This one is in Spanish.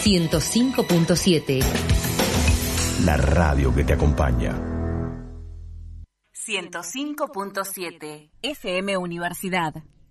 105.7. La radio que te acompaña. 105.7 FM Universidad.